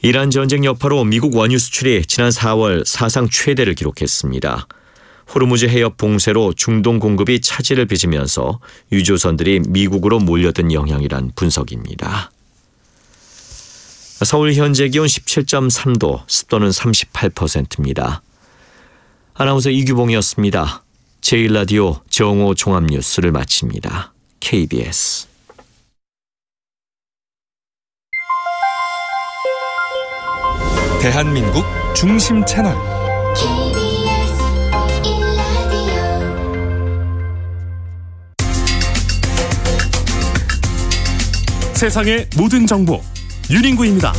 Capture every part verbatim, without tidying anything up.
이란 전쟁 여파로 미국 원유 수출이 지난 사월 사상 최대를 기록했습니다. 호르무즈 해협 봉쇄로 중동 공급이 차질을 빚으면서 유조선들이 미국으로 몰려든 영향이란 분석입니다. 서울 현재 기온 십칠 점 삼 도, 습도는 삼십팔 퍼센트입니다. 아나운서 이규봉이었습니다. 제일 라디오 정오 종합뉴스를 마칩니다. 케이비에스 대한민국 중심 채널 케이비에스 일 라디오 세상의 모든 정보 윤인구입니다.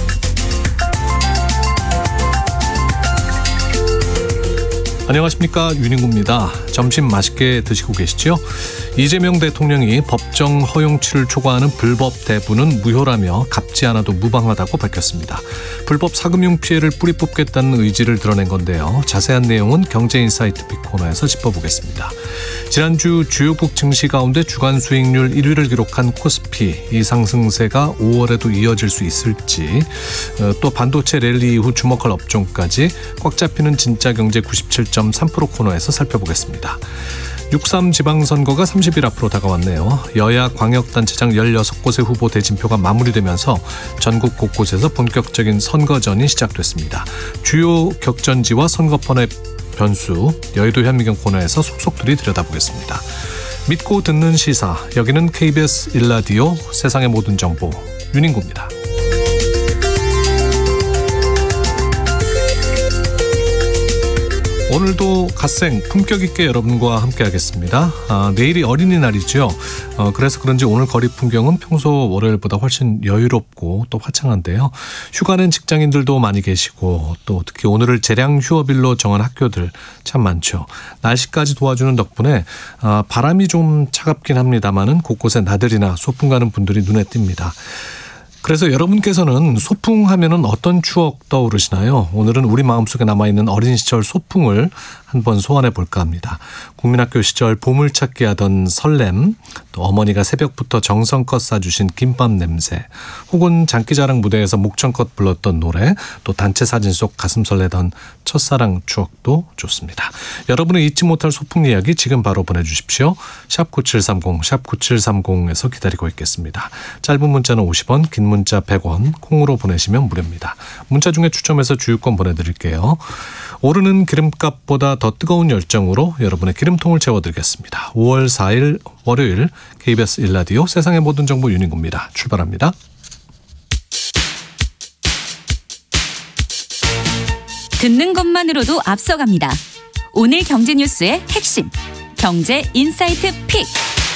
안녕하십니까, 윤인구입니다. 점심 맛있게 드시고 계시죠? 이재명 대통령이 법정 허용치를 초과하는 불법 대부는 무효라며 갚지 않아도 무방하다고 밝혔습니다. 불법 사금융 피해를 뿌리 뽑겠다는 의지를 드러낸 건데요. 자세한 내용은 경제인사이트 빅코너에서 짚어보겠습니다. 지난주 주요국 증시 가운데 주간 수익률 일 위를 기록한 코스피, 이 상승세가 오월에도 이어질 수 있을지, 또 반도체 랠리 이후 주목할 업종까지 꽉 잡히는 진짜 경제 구십칠 점 삼 퍼센트 코너에서 살펴보겠습니다. 육삼 지방선거가 삼십 일 앞으로 다가왔네요. 여야 광역단체장 열여섯 곳의 후보 대진표가 마무리되면서 전국 곳곳에서 본격적인 선거전이 시작됐습니다. 주요 격전지와 선거판의 변수, 여의도 현미경 코너에서 속속들이 들여다보겠습니다. 믿고 듣는 시사, 여기는 케이비에스 일 라디오 세상의 모든 정보 윤인구입니다. 오늘도 갓생 품격 있게 여러분과 함께하겠습니다. 아, 내일이 어린이날이죠. 어, 그래서 그런지 오늘 거리 풍경은 평소 월요일보다 훨씬 여유롭고 또 화창한데요. 휴가는 직장인들도 많이 계시고 또 특히 오늘을 재량 휴업일로 정한 학교들 참 많죠. 날씨까지 도와주는 덕분에 아, 바람이 좀 차갑긴 합니다만은 곳곳에 나들이나 소풍 가는 분들이 눈에 띕니다. 그래서 여러분께서는 소풍 하면은 어떤 추억 떠오르시나요? 오늘은 우리 마음속에 남아있는 어린 시절 소풍을 한번 소환해 볼까 합니다. 국민학교 시절 보물찾기 하던 설렘, 또 어머니가 새벽부터 정성껏 싸주신 김밥 냄새, 혹은 장기자랑 무대에서 목청껏 불렀던 노래, 또 단체 사진 속 가슴 설레던 첫사랑 추억도 좋습니다. 여러분의 잊지 못할 소풍 이야기 지금 바로 보내주십시오. 샵 구칠삼공, 샵 구칠삼공에서 기다리고 있겠습니다. 짧은 문자는 오십 원, 긴 문자 백 원, 콩으로 보내시면 무료입니다. 문자 중에 추첨해서 주유권 보내드릴게요. 오르는 기름값보다 더 뜨거운 열정으로 여러분의 기름통을 채워드리겠습니다. 오월 사일 월요일 케이비에스 일 라디오 세상의 모든 정보 윤인구입니다. 출발합니다. 듣는 것만으로도 앞서갑니다. 오늘 경제 뉴스의 핵심, 경제 인사이트 픽.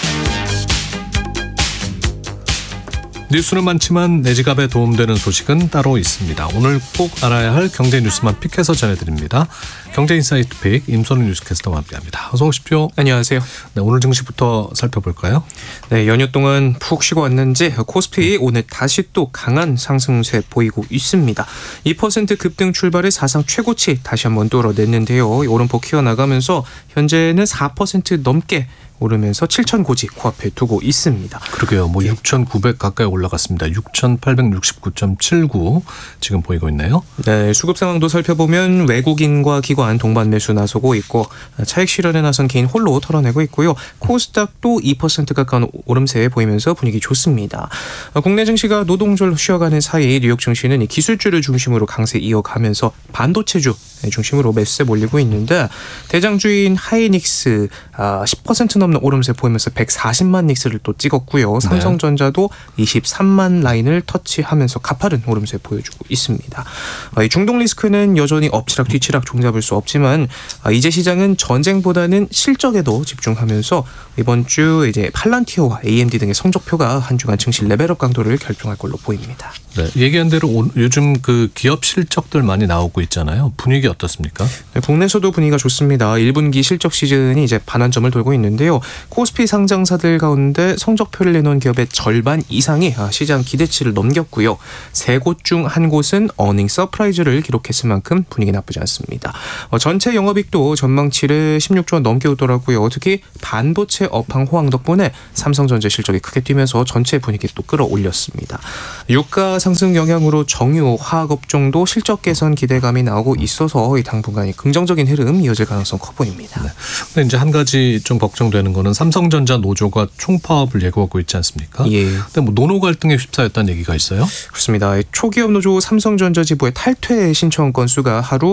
뉴스는 많지만 내 지갑에 도움되는 소식은 따로 있습니다. 오늘 꼭 알아야 할 경제 뉴스만 픽해서 전해드립니다. 경제인사이트 픽 임선우 뉴스캐스터와 함께합니다. 어서 오십시오. 안녕하세요. 네, 오늘 증시부터 살펴볼까요? 네, 연휴 동안 푹 쉬고 왔는지 코스피 오늘 다시 또 강한 상승세 보이고 있습니다. 이 퍼센트 급등 출발의 사상 최고치 다시 한번 뚫어냈는데요. 오름폭 키워나가면서 현재는 사 퍼센트 넘게 오르면서 칠천 고지 코앞에 두고 있습니다. 그러게요. 뭐 육천구백 가까이 올라갔습니다. 육천팔백육십구 점 칠구 지금 보이고 있네요. 네, 수급 상황도 살펴보면 외국인과 기관 동반 매수 나서고 있고 차익 실현에 나선 개인 홀로 털어내고 있고요. 코스닥도 이 퍼센트 가까운 오름세 보이면서 분위기 좋습니다. 국내 증시가 노동절 쉬어가는 사이 뉴욕 증시는 기술주를 중심으로 강세 이어가면서 반도체주 중심으로 매수세 몰리고 있는데 대장주인 하이닉스 십 퍼센트 넘는 오름세 보이면서 백사십만 닉스를 또 찍었고요. 삼성전자도 이십삼만 라인을 터치하면서 가파른 오름세 보여주고 있습니다. 이 중동 리스크는 여전히 엎치락 뒤치락 종잡을 수 없지만 이제 시장은 전쟁보다는 실적에도 집중하면서 이번 주 이제 팔란티어와 에이엠디 등의 성적표가 한 주간 증시 레벨업 강도를 결정할 걸로 보입니다. 네, 얘기한 대로 오, 요즘 그 기업 실적들 많이 나오고 있잖아요. 분위기 어떻습니까? 네, 국내에서도 분위기가 좋습니다. 일 분기 실적 시즌이 이제 반환점을 돌고 있는데요. 있는데요. 코스피 상장사들 가운데 성적표를 내놓은 기업의 절반 이상이 시장 기대치를 넘겼고요. 세 곳 중 한 곳은 어닝 서프라이즈를 기록했을 만큼 분위기 나쁘지 않습니다. 어, 전체 영업이익도 전망치를 십육조 원 넘게 오더라고요. 특히 반도체 업황 호황 덕분에 삼성전자 실적이 크게 뛰면서 전체 분위기 또 끌어올렸습니다. 유가 상승 영향으로 정유, 화학업종도 실적 개선 기대감이 나오고 있어서 이 당분간이 긍정적인 흐름 이어질 가능성 커 보입니다. 네. 근데 이제 한 가지 좀 걱정되는 거는 삼성전자 노조가 총파업을 예고하고 있지 않습니까? 예. 근데 뭐 노노 갈등에 휩싸였다는 얘기가 있어요? 그렇습니다. 초기업 노조 삼성전자 지부의 탈퇴 신청 건수가 하루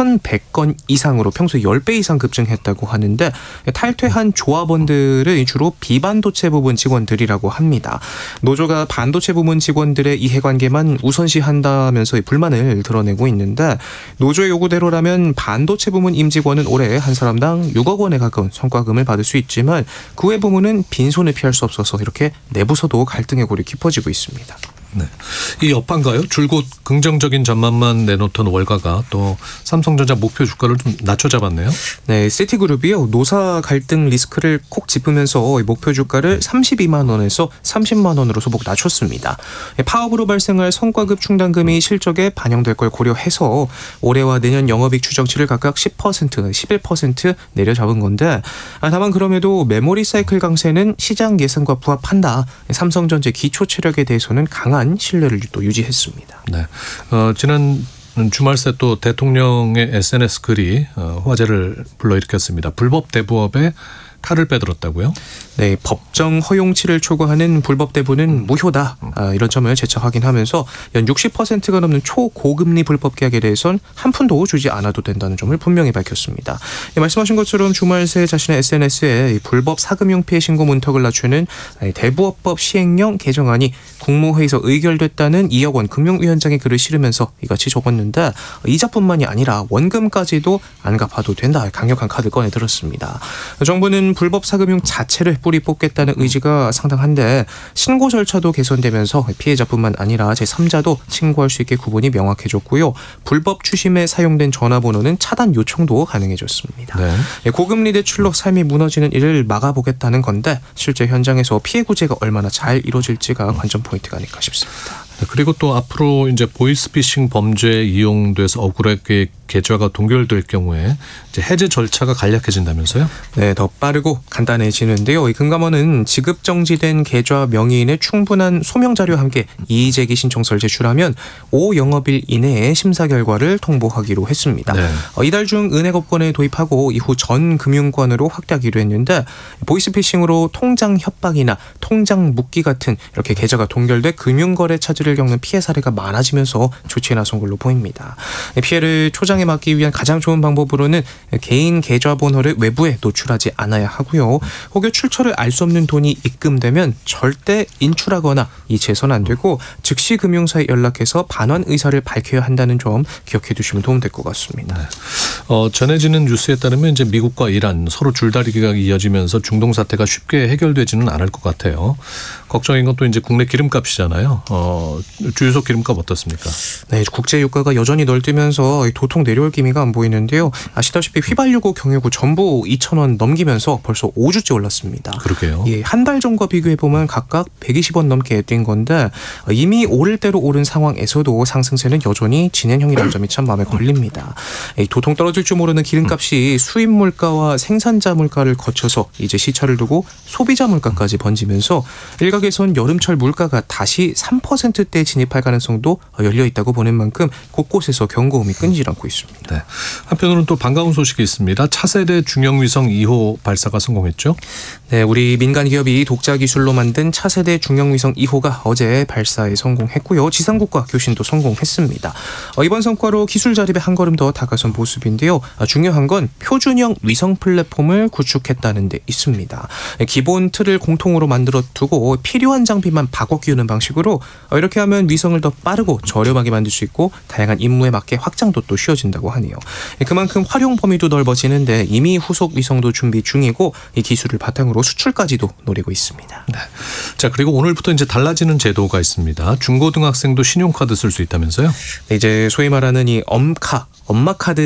천백 건 이상으로 평소 십 배 이상 급증했다고 하는데 탈퇴한 조합원들은 주로 비반도체 부분 직원들이라고 합니다. 노조가 반도체 부문 직원들의 이해관계만 우선시한다면서 불만을 드러내고 있는데 노조의 요구대로라면 반도체 부문 임직원은 올해 한 사람당 육억 원에 가까운 성과금을 받을 수 있지만 그 외 부문은 빈손을 피할 수 없어서 이렇게 내부서도 갈등의 골이 깊어지고 있습니다. 네. 이 여파인가요? 줄곧 긍정적인 전망만 내놓던 월가가 또 삼성전자 목표 주가를 좀 낮춰잡았네요. 네, 시티그룹이요. 노사 갈등 리스크를 콕 짚으면서 목표 주가를 삼십이만 원에서 삼십만 원으로 소폭 낮췄습니다. 파업으로 발생할 성과급 충당금이 실적에 반영될 걸 고려해서 올해와 내년 영업이익 추정치를 각각 십 퍼센트, 십일 퍼센트 내려잡은 건데 다만 그럼에도 메모리 사이클 강세는 시장 예상과 부합한다. 삼성전자 기초 체력에 대해서는 강한 신뢰를 또 유지했습니다. 네. 어, 지난 주말 새 또 대통령의 에스엔에스 글이 어, 화제를 불러일으켰습니다. 불법 대부업에 칼을 빼들었다고요? 네, 법정 허용치를 초과하는 불법 대부는 무효다. 아, 이런 점을 재차 확인하면서 연 육십 퍼센트가 넘는 초고금리 불법 계약에 대해선 한 푼도 주지 않아도 된다는 점을 분명히 밝혔습니다. 예, 말씀하신 것처럼 주말 새 자신의 에스엔에스에 불법 사금융 피해 신고 문턱을 낮추는 대부업법 시행령 개정안이 국무회의에서 의결됐다는 이혁 원 금융위원장의 글을 실으면서 이같이 적었는데 이자뿐만이 아니라 원금까지도 안 갚아도 된다. 강력한 카드 꺼내 들었습니다. 정부는 불법 사금융 자체를 뿌리 뽑겠다는 의지가 상당한데 신고 절차도 개선되면서 피해자뿐만 아니라 제삼자도 신고할 수 있게 구분이 명확해졌고요. 불법 추심에 사용된 전화번호는 차단 요청도 가능해졌습니다. 네. 고금리 대출로 삶이 무너지는 일을 막아보겠다는 건데 실제 현장에서 피해 구제가 얼마나 잘 이루어질지가 관전 포인트가 아닐까 싶습니다. 그리고 또 앞으로 이제 보이스피싱 범죄에 이용돼서 억울하게 계좌가 동결될 경우에 이제 해제 절차가 간략해진다면서요? 네, 더 빠르고 간단해지는데요. 이 금감원은 지급 정지된 계좌 명의인의 충분한 소명 자료와 함께 이의 제기 신청서를 제출하면 오 영업일 이내에 심사 결과를 통보하기로 했습니다. 네. 어, 이달 중 은행업권에 도입하고 이후 전 금융권으로 확대하기로 했는데 보이스피싱으로 통장 협박이나 통장 묵기 같은 이렇게 계좌가 동결돼 금융거래 차질을 겪는 피해 사례가 많아지면서 조치에 나선 걸로 보입니다. 피해를 초장에 막기 위한 가장 좋은 방법으로는 개인 계좌번호를 외부에 노출하지 않아야 하고요. 혹여 출처를 알 수 없는 돈이 입금되면 절대 인출하거나 이체해서는 안 되고 즉시 금융사에 연락해서 반환 의사를 밝혀야 한다는 점 기억해 두시면 도움될 것 같습니다. 네. 어, 전해지는 뉴스에 따르면 이제 미국과 이란 서로 줄다리기가 이어지면서 중동 사태가 쉽게 해결되지는 않을 것 같아요. 걱정인 건 또 이제 국내 기름값이잖아요. 어, 주유소 기름값 어떻습니까? 네, 국제 유가가 여전히 널뛰면서 도통 내려올 기미가 안 보이는데요. 아시다시피 휘발유고 경유고 전부 이천 원 넘기면서 벌써 오 주째 올랐습니다. 그러게요. 예, 한 달 전과 비교해 보면 각각 백이십 원 넘게 뛴 건데 이미 오를 대로 오른 상황에서도 상승세는 여전히 진행형이라는 점이 참 마음에 걸립니다. 이 도통 떨어질 줄 모르는 기름값이 수입 물가와 생산자 물가를 거쳐서 이제 시차를 두고 소비자 물가까지 번지면서 일각에선 여름철 물가가 다시 삼 퍼센트대에 진입할 가능성도 열려 있다고 보는 만큼 곳곳에서 경고음이 끊이질 않고 있습니다. 네. 한편으로는 또 반가운 소식이 있습니다. 차세대 중형위성 이 호 발사가 성공했죠? 네, 우리 민간 기업이 독자 기술로 만든 차세대 중형위성 이 호가 어제 발사에 성공했고요. 지상국과 교신도 성공했습니다. 어, 이번 성과로 기술 자립에 한 걸음 더 다가선 모습인데요. 아, 중요한 건 표준형 위성 플랫폼을 구축했다는 데 있습니다. 네, 기본 틀을 공통으로 만들어 두고 필요한 장비만 바꿔 끼우는 방식으로 어, 이렇게 하면 위성을 더 빠르고 저렴하게 만들 수 있고 다양한 임무에 맞게 확장도 또 쉬워진다고 하네요. 네, 그만큼 활용 범위도 넓어지는데 이미 후속 위성도 준비 중이고 이 기술을 바탕으로 수출까지도 노리고 있습니다. 네. 자, 그리고 오늘부터 이제 달라지는 제도가 있습니다. 중고등학생도 신용카드 쓸 수 있다면서요? 네, 이제 소위 말하는 이 엄카 엄마 카드 쓸 일이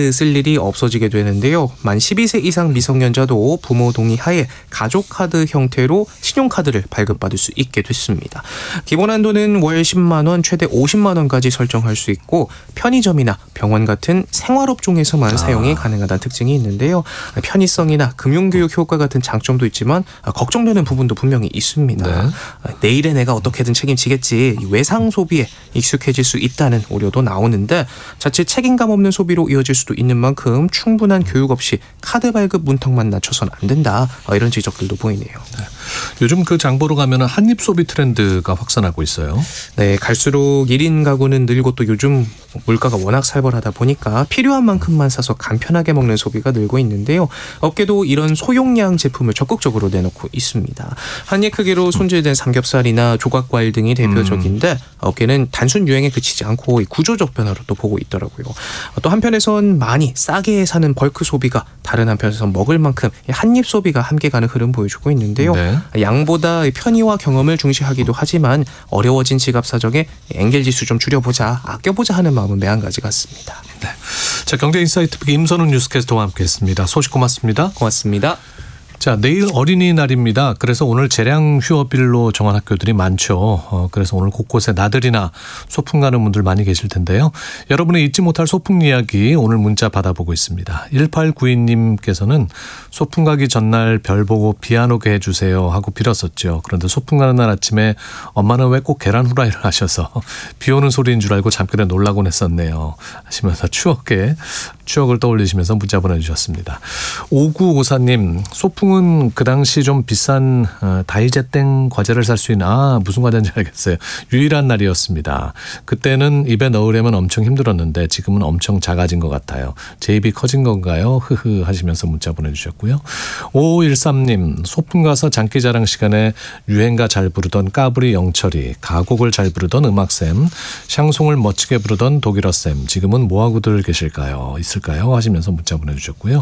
일이 없어지게 되는데요. 만 십이 세 이상 미성년자도 부모 동의하에 가족카드 형태로 신용카드를 발급받을 수 있게 됐습니다. 기본 한도는 월 십만 원, 최대 오십만 원까지 설정할 수 있고 편의점이나 병원 같은 생활업종에서만 아. 사용이 가능하다는 특징이 있는데요. 편의성이나 금융교육 효과 같은 장점도 있지만 걱정되는 부분도 분명히 있습니다. 네. 내일의 내가 어떻게든 책임지겠지, 외상 소비에 익숙해질 수 있다는 우려도 나오는데 자칫 책임감 없는 소비로 이어질 수도 있는 만큼 충분한 교육 없이 카드 발급 문턱만 낮춰서는 안 된다, 이런 지적들도 보이네요. 요즘 그 장보러 가면 한입 소비 트렌드가 확산하고 있어요. 네, 갈수록 일 인 가구는 늘고 또 요즘 물가가 워낙 살벌하다 보니까 필요한 만큼만 사서 간편하게 먹는 소비가 늘고 있는데요. 업계도 이런 소용량 제품을 적극적으로 내놓고 있습니다. 한 입 크기로 손질된 삼겹살이나 조각과일 등이 대표적인데 음. 업계는 단순 유행에 그치지 않고 구조적 변화로 또 보고 있더라고요. 또 한편에선 많이 싸게 사는 벌크 소비가 다른 한편에선 먹을 만큼 한입 소비가 함께 가는 흐름 보여주고 있는데요. 네. 양보다 편의와 경험을 중시하기도 하지만 어려워진 지갑 사정에 엔겔지수 좀 줄여보자, 아껴보자 하는 마음은 매한가지 같습니다. 네. 자, 경제인사이트 임선훈 뉴스캐스터와 함께했습니다. 소식 고맙습니다. 고맙습니다. 자, 내일 어린이날입니다. 그래서 오늘 재량 휴업일로 정한 학교들이 많죠. 어, 그래서 오늘 곳곳에 나들이나 소풍 가는 분들 많이 계실 텐데요. 여러분의 잊지 못할 소풍 이야기 오늘 문자 받아보고 있습니다. 일팔구이 님께서는 소풍 가기 전날 별 보고 비 안 오게 해주세요 하고 빌었었죠. 그런데 소풍 가는 날 아침에 엄마는 왜 꼭 계란 후라이를 하셔서 비 오는 소리인 줄 알고 잠결에 놀라곤 했었네요 하시면서 추억에 추억을 떠올리시면서 문자 보내주셨습니다. 오구오사 님, 소풍은 그 당시 좀 비싼 어, 다이제땡 과자를 살 수 있는, 아 무슨 과자인지 알겠어요. 유일한 날이었습니다. 그때는 입에 넣으려면 엄청 힘들었는데 지금은 엄청 작아진 것 같아요. 제 입이 커진 건가요? 흐흐 하시면서 문자 보내주셨고요. 오오일삼 님, 소풍 가서 장기자랑 시간에 유행가 잘 부르던 까불이 영철이, 가곡을 잘 부르던 음악쌤, 샹송을 멋지게 부르던 독일어쌤, 지금은 뭐하고들 계실까요? 있을까요? 하시면서 문자 보내주셨고요.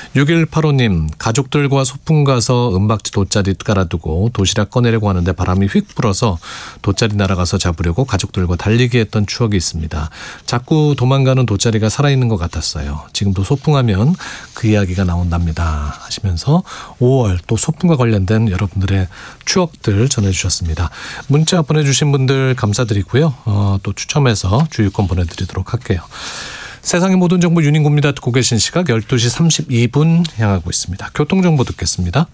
육일팔오 님, 가족들과 소풍 가서 은박지 돗자리 깔아두고 도시락 꺼내려고 하는데 바람이 휙 불어서 돗자리 날아가서 잡으려고 가족들과 달리기 했던 추억이 있습니다. 자꾸 도망가는 돗자리가 살아있는 것 같았어요. 지금도 소풍하면 그 이야기가 나온답니다 하시면서 오월 또 소풍과 관련된 여러분들의 추억들 전해주셨습니다. 문자 보내주신 분들 감사드리고요. 어, 또 추첨해서 주유권 보내드리도록 할게요. 세상의 모든 정보 윤인구입니다. 듣고 계신 시각 열두 시 삼십이 분 향하고 있습니다. 교통정보 듣겠습니다.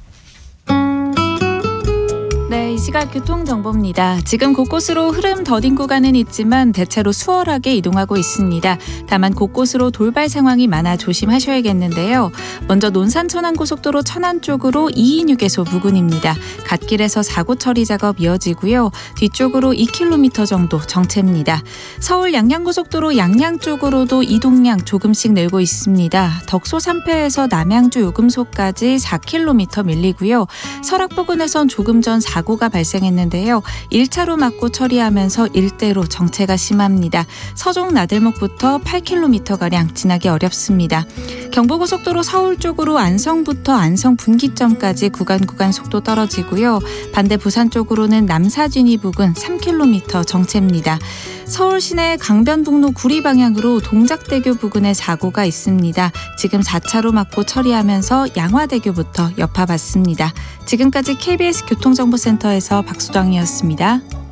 네, 이 시각 교통정보입니다. 지금 곳곳으로 흐름 더딘 구간은 있지만 대체로 수월하게 이동하고 있습니다. 다만 곳곳으로 돌발 상황이 많아 조심하셔야겠는데요. 먼저 논산 천안고속도로 천안 쪽으로 이인휴게소 부근입니다. 갓길에서 사고 처리 작업 이어지고요. 뒤쪽으로 이 킬로미터 정도 정체입니다. 서울 양양고속도로 양양 쪽으로도 이동량 조금씩 늘고 있습니다. 덕소 삼 패에서 남양주 요금소까지 사 킬로미터 밀리고요. 설악 부근에선 조금 전 사고가 발생했는데요. 일 차로 막고 처리하면서 일대로 정체가 심합니다. 서종 나들목부터 팔 킬로미터가량 지나기 어렵습니다. 경부고속도로 서울 쪽으로 안성부터 안성 분기점까지 구간 구간 속도 떨어지고요. 반대 부산 쪽으로는 남사진이 부근 삼 킬로미터 정체입니다. 서울 시내 강변북로 구리 방향으로 동작대교 부근에 사고가 있습니다. 지금 사 차로 막고 처리하면서 양화대교부터 여파받습니다. 지금까지 케이비에스 교통정보센터에서 박수정이었습니다.